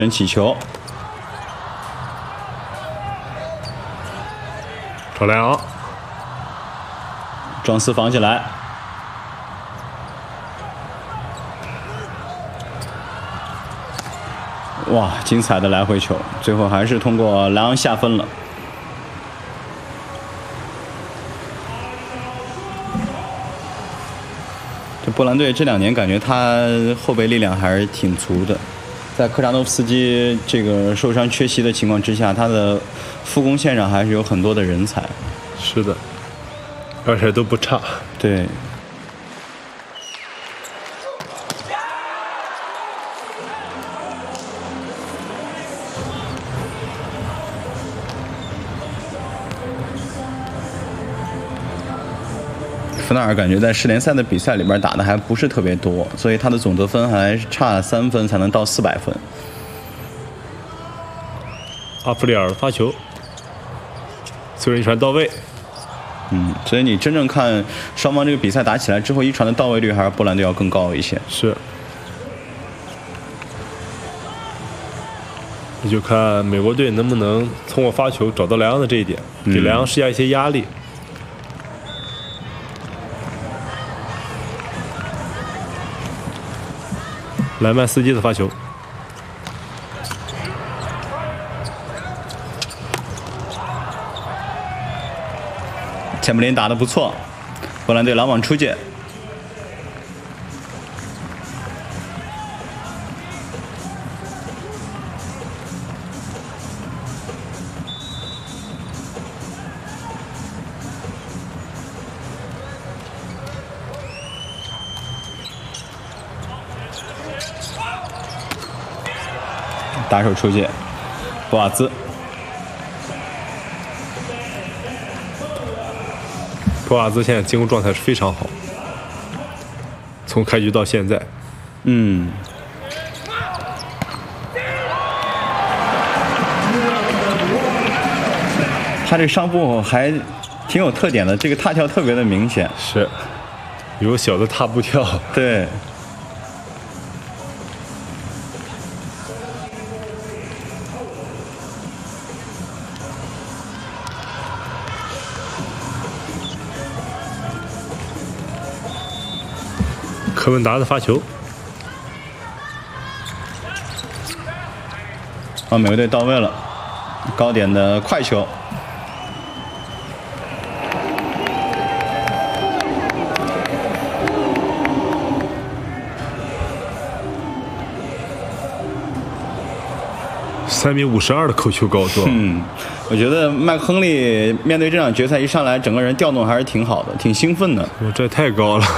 人起球， 赵良， 庄司防起来，哇，精彩的来回球，最后还是通过莱昂下分了。这波兰队这2年感觉他后备力量还是挺足的。在科扎诺夫斯基这个受伤缺席的情况之下，他的副攻线上还是有很多的人才。 是的，而且都不差。 对。弗纳尔感觉在世联赛的比赛里边打的还不是特别多，所以他的总得分还差3分才能到400分。 阿弗里尔发球，虽然一传到位。 所以你真正看双方这个比赛打起来之后，一传的到位率还是波兰队要更高一些。 是。那就看美国队能不能通过发球找到莱昂的这一点，给莱昂施加一些压力。莱曼斯基的发球， 钱姆林打得不错，波兰队拦网出界。打手出界，博瓦兹。 博瓦兹现在进攻状态是非常好，从开局到现在。 他这上步还挺有特点的，这个踏跳特别的明显。 是，有小的踏步跳。 对。 科文达的发球， 美国队到位了，高点的快球， 3.52米的扣球高度。 我觉得麦克亨利面对这场决赛一上来，整个人调动还是挺好的，挺兴奋的。 这太高了。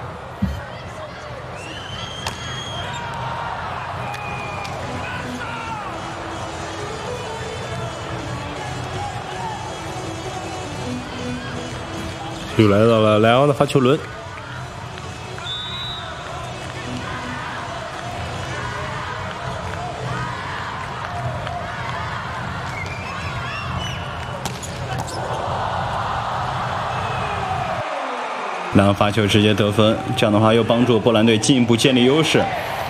又来到了莱昂的发球轮， 莱昂发球直接得分，这样的话又帮助波兰队进一步建立优势。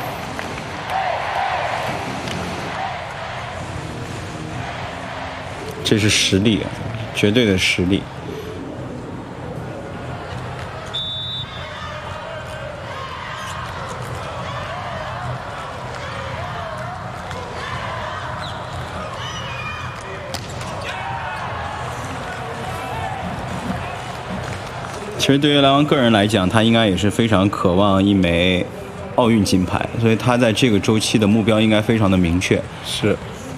这是实力，绝对的实力。其实对于莱昂个人来讲，他应该也是非常渴望一枚奥运金牌，所以他在这个周期的目标应该非常的明确。 是。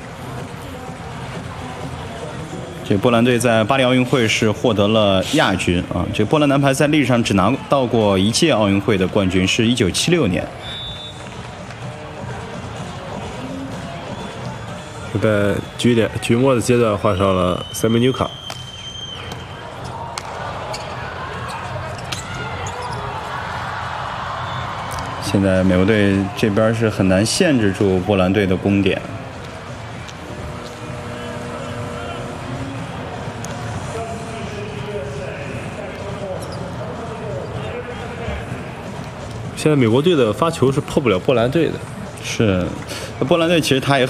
这波兰队在巴黎奥运会是获得了亚军啊！这波兰男排在历史上只拿到过1届奥运会的冠军，是1976年。 在局末的阶段换上了塞梅纽卡。 现在美国队这边是很难限制住波兰队的攻点。 现在美国队的发球是破不了波兰队的。 是， 波兰队其实他也